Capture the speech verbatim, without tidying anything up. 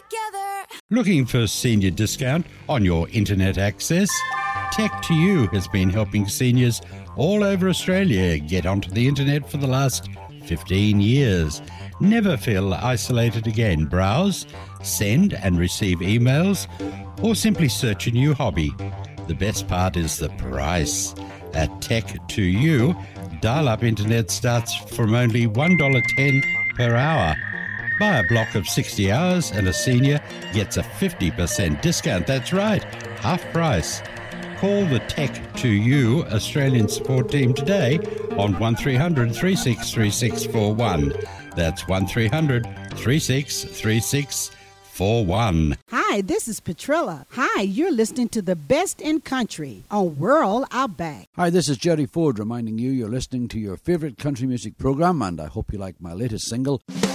together. Looking for a senior discount on your internet access? Tech to You has been helping seniors all over Australia get onto the internet for the last fifteen years. Never feel isolated again. Browse, send and receive emails, or simply search a new hobby. The best part is the price. At Tech to You, dial-up internet starts from only one dollar ten per hour. Buy a block of sixty hours and a senior gets a fifty percent discount. That's right, half price. Call the Tech to You Australian support team today on one three hundred, three six three six four one. That's one three hundred, three six three six four one. Hi, this is Petrilla. Hi, you're listening to the best in country on World Outback. Hi, this is Jerry Ford reminding you you're listening to your favorite country music program, and I hope you like my latest single.